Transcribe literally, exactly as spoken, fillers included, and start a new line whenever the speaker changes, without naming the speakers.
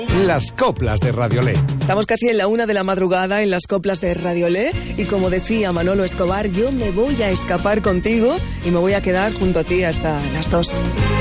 Las coplas de Radiolé.
Estamos casi en la una de la madrugada en las coplas de Radiolé y como decía Manolo Escobar, yo me voy a escapar contigo y me voy a quedar junto a ti hasta las dos.